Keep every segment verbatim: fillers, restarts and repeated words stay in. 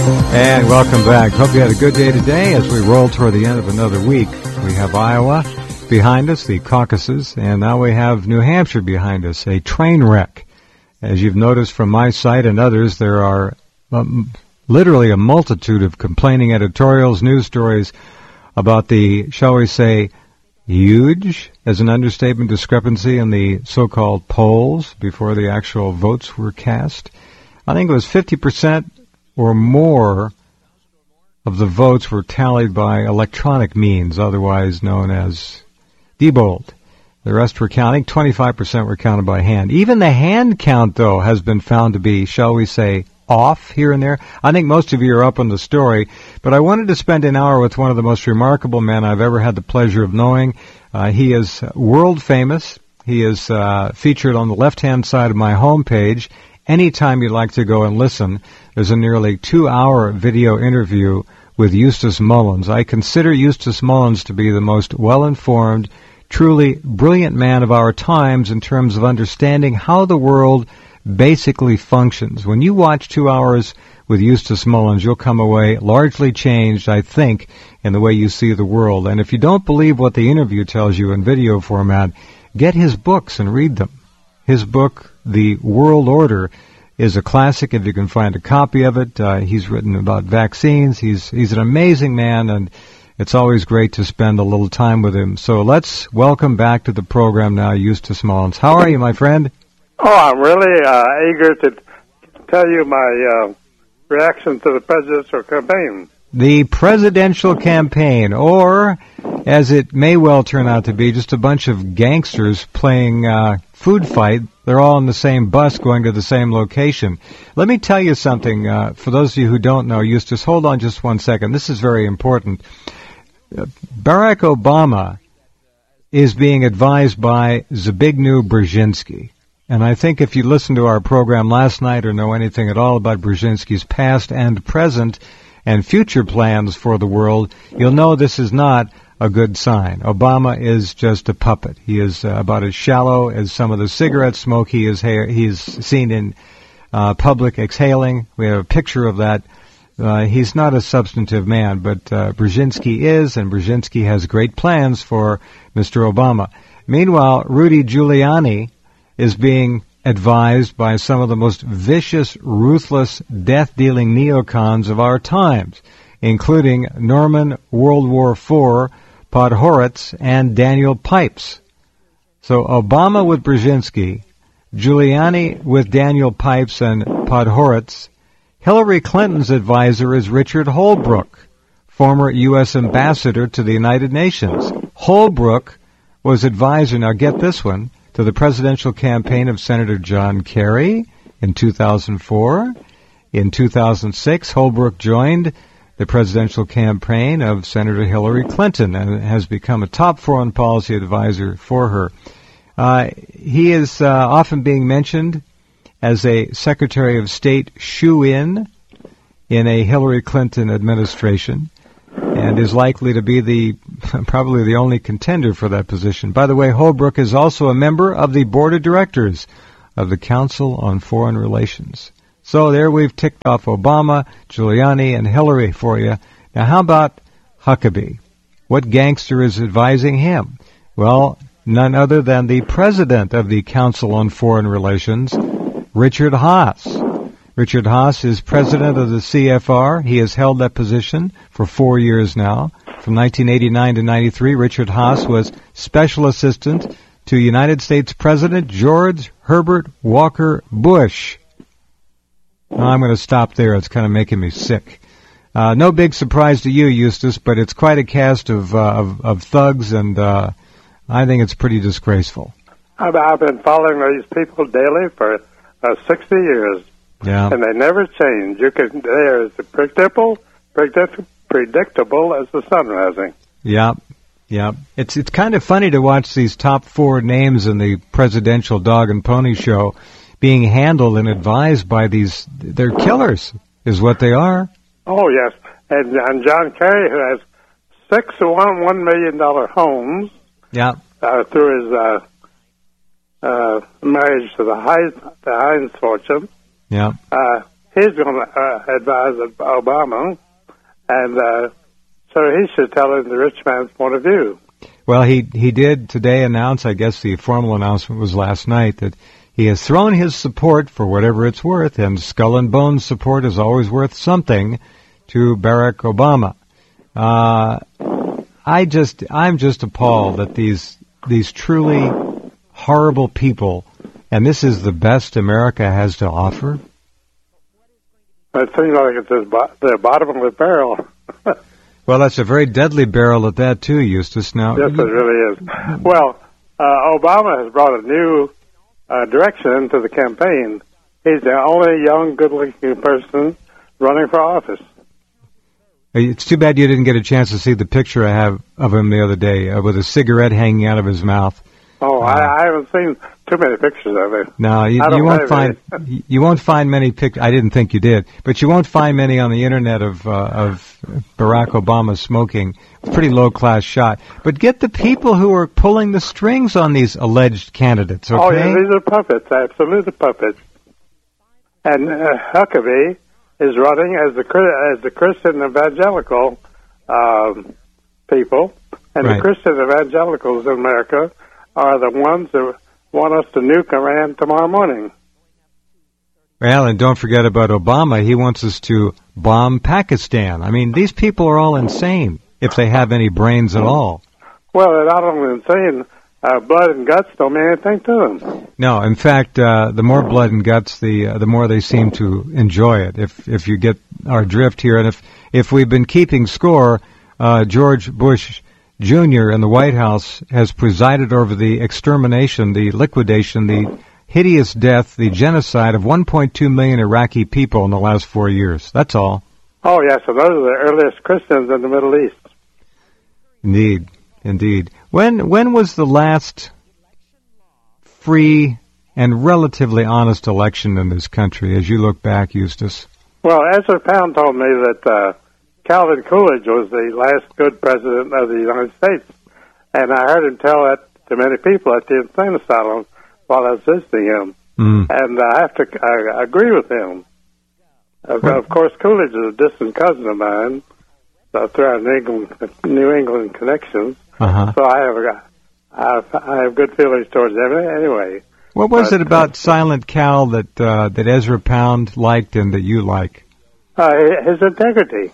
And welcome back. Hope you had a good day today as we roll toward the end of another week. We have Iowa behind us, the caucuses, and now we have New Hampshire behind us, a train wreck. As you've noticed from my site and others, there are um, literally a multitude of complaining editorials, news stories about the, shall we say, huge, as an understatement, discrepancy in the so-called polls before the actual votes were cast. I think it was fifty percent or more of the votes were tallied by electronic means, otherwise known as Diebold. The rest were counting. twenty-five percent were counted by hand. Even the hand count, though, has been found to be, shall we say, off here and there. I think most of you are up on the story, but I wanted to spend an hour with one of the most remarkable men I've ever had the pleasure of knowing. Uh, he is world famous. He is uh, featured on the left-hand side of my homepage. Anytime you'd like to go and listen, there's a nearly two-hour video interview with Eustace Mullins. I consider Eustace Mullins to be the most well-informed, truly brilliant man of our times in terms of understanding how the world basically functions. When you watch two hours with Eustace Mullins, you'll come away largely changed, I think, in the way you see the world. And if you don't believe what the interview tells you in video format, get his books and read them. His book, The World Order, is a classic if you can find a copy of it. Uh, he's written about vaccines. He's he's an amazing man, and it's always great to spend a little time with him. So let's welcome back to the program now, Eustace Mullins. How are you, my friend? Oh, I'm really uh, eager to tell you my uh, reaction to the presidential campaign. The presidential campaign, or as it may well turn out to be, just a bunch of gangsters playing uh, food fight. They're all in the same bus going to the same location. Let me tell you something. Uh, for those of you who don't know, Eustace, hold on just one second. This is very important. Uh, Barack Obama is being advised by Zbigniew Brzezinski. And I think if you listened to our program last night or know anything at all about Brzezinski's past and present and future plans for the world, you'll know this is not a good sign. Obama is just a puppet. He is uh, about as shallow as some of the cigarette smoke he is ha- he's seen in uh, public exhaling. We have a picture of that. Uh, he's not a substantive man, but uh, Brzezinski is, and Brzezinski has great plans for Mister Obama. Meanwhile, Rudy Giuliani is being advised by some of the most vicious, ruthless, death-dealing neocons of our times, including Norman World War Four, Podhoretz, and Daniel Pipes. So Obama with Brzezinski, Giuliani with Daniel Pipes and Podhoretz. Hillary Clinton's advisor is Richard Holbrooke, former U S ambassador to the United Nations. Holbrooke was advisor, now get this one, to the presidential campaign of Senator John Kerry in two thousand four. In two thousand six, Holbrooke joined the presidential campaign of Senator Hillary Clinton and has become a top foreign policy advisor for her. Uh, he is uh, often being mentioned as a Secretary of State shoo-in in a Hillary Clinton administration, and is likely to be the probably the only contender for that position. By the way, Holbrooke is also a member of the board of directors of the Council on Foreign Relations. So there we've ticked off Obama, Giuliani, and Hillary for you. Now how about Huckabee? What gangster is advising him? Well, none other than the president of the Council on Foreign Relations, Richard Haass. Richard Haass is president of the C F R. He has held that position for four years now. From nineteen eighty-nine to ninety-three, Richard Haass was special assistant to United States President George Herbert Walker Bush. Now, I'm going to stop there. It's kind of making me sick. Uh, no big surprise to you, Eustace, but it's quite a cast of uh, of, of thugs, and uh, I think it's pretty disgraceful. I've, I've been following these people daily for uh, sixty years. Yeah. And they never change. You can, they are as predictable, predict, predictable as the sun rising. Yeah, yeah. It's it's kind of funny to watch these top four names in the presidential dog and pony show being handled and advised by these. They're killers, is what they are. Oh yes, and, and John Kerry, who has six one one million dollar homes. Yeah. Uh, through his uh, uh, marriage to the Heinz, the Heinz fortune. Yeah. Uh, he's going to uh, advise Obama, and uh, so he should tell him the rich man's point of view. Well, he he did today announce, I guess the formal announcement was last night, that he has thrown his support for whatever it's worth, and Skull and Bones support is always worth something, to Barack Obama. Uh, I just, I'm just appalled that these these truly horrible people, and this is the best America has to offer. It seems like it's the bottom of the barrel. Well, that's a very deadly barrel at that, too, Eustace. Now, yes, it really is. Well, uh, Obama has brought a new uh, direction into the campaign. He's the only young, good-looking person running for office. It's too bad you didn't get a chance to see the picture I have of him the other day uh, with a cigarette hanging out of his mouth. Oh, uh, I, I haven't seen too many pictures of it. No, you, you won't find you won't find many pictures. I didn't think you did, but you won't find many on the internet of uh, of Barack Obama smoking. It's a pretty low class shot. But get the people who are pulling the strings on these alleged candidates. Okay? Oh, yeah, these are puppets, absolutely puppets. And uh, Huckabee is running as the as the Christian evangelical um, people, and right. the Christian evangelicals in America are the ones that want us to nuke Iran tomorrow morning. Well, and don't forget about Obama. He wants us to bomb Pakistan. I mean, these people are all insane, if they have any brains at all. Well, they're not only insane, uh, blood and guts don't mean anything to them. No, in fact, uh, the more blood and guts, the uh, the more they seem to enjoy it, if if you get our drift here. And if, if we've been keeping score, uh, George Bush Junior in the White House has presided over the extermination, the liquidation, the hideous death, the genocide of one point two million Iraqi people in the last four years. That's all. Oh, yes, so those are the earliest Christians in the Middle East. Indeed, indeed. When when was the last free and relatively honest election in this country, as you look back, Eustace? Well, Ezra Pound told me that uh, Calvin Coolidge was the last good president of the United States. And I heard him tell that to many people at the insane asylum while I was visiting him. Mm. And I have to I agree with him. Of, of course, Coolidge is a distant cousin of mine, so through our New England, New England connections. Uh-huh. So I have, I have I have good feelings towards him anyway. What was but, it about Silent Cal that uh, that Ezra Pound liked and that you like? Uh, his integrity.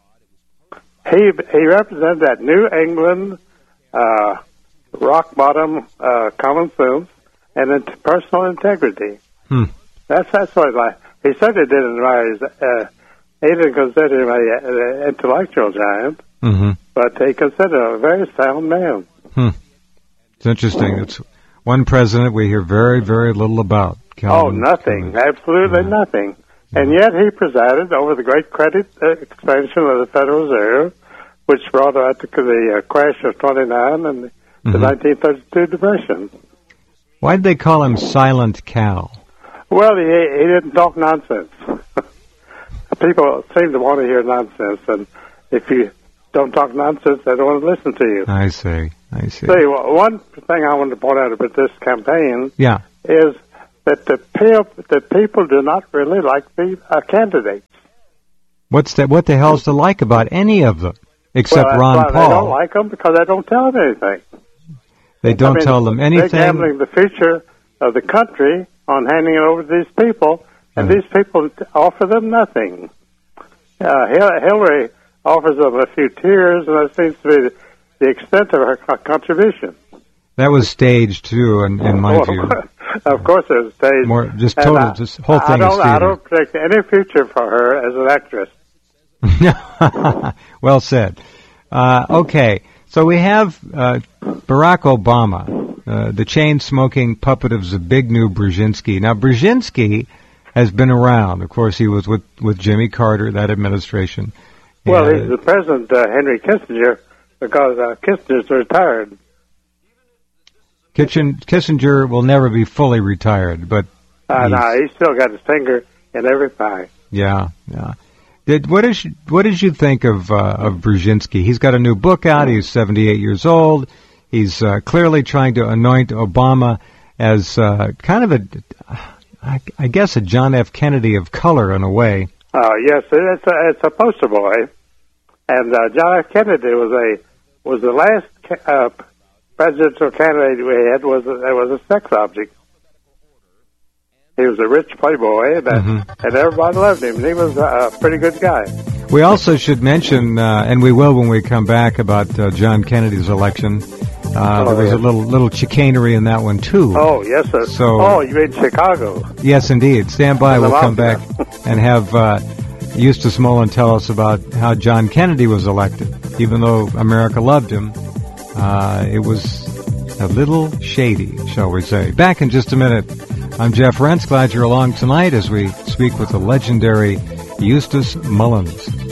He he represented that New England uh, rock bottom uh, common sense and in personal integrity. Hmm. That's that's what I like. He certainly didn't rise. Uh, he didn't consider him an intellectual giant, mm-hmm. but he considered him a very sound man. Hmm. It's interesting. It's one president we hear very, very little about. Calvin. Oh, nothing. Calvin. Absolutely yeah. nothing. Yeah. And yet he presided over the great credit expansion of the Federal Reserve, which brought about the uh, crash of twenty-nine and the, mm-hmm. the nineteen thirty-two Depression. Why did they call him Silent Cal? Well, he, he didn't talk nonsense. People seem to want to hear nonsense, and if you don't talk nonsense, they don't want to listen to you. I see. I see. See, one thing I wanted to point out about this campaign yeah. is that the, pe- the people do not really like the uh, candidates. What's that? What the hell's to like about any of them, except well, Ron why Paul? They don't like them because they don't tell them anything. They don't I mean, tell them anything. They're gambling the future of the country on handing it over to these people, and mm. these people offer them nothing. Uh, Hillary offers them a few tears, and that seems to be the, the extent of her contribution. That was staged, too, in, in my well, view. Of course it was staged. More, just total, I, this whole thing I don't, is I don't predict any future for her as an actress. Well said. Uh, okay, so we have uh, Barack Obama, uh, the chain-smoking puppet of Zbigniew Brzezinski. Now, Brzezinski has been around. Of course, he was with, with Jimmy Carter, that administration. Well, uh, he's the president, uh, Henry Kissinger, because uh, Kissinger's retired. Kitchen, Kissinger will never be fully retired, but uh, no, he's still got his finger in every pie. Yeah, yeah. Did what is what did you think of uh, of Brzezinski? He's got a new book out. He's seventy-eight years old. He's uh, clearly trying to anoint Obama as uh, kind of a I, I guess a John F. Kennedy of color in a way. Uh, yes, it's a, it's a poster boy. And uh, John F. Kennedy was a was the last uh, presidential candidate we had was a, was a sex object. He was a rich playboy, and, uh, mm-hmm. and everybody loved him. He was a pretty good guy. We also should mention, uh, and we will when we come back, about uh, John Kennedy's election. Uh, oh, there was yeah. a little little chicanery in that one too. Oh yes, sir. So, oh, you mean Chicago? Yes, indeed. Stand by. We'll come back and have uh, Eustace Mullen tell us about how John Kennedy was elected. Even though America loved him, uh, it was a little shady, shall we say. Back in just a minute. I'm Jeff Rentz. Glad you're along tonight as we speak with the legendary Eustace Mullins.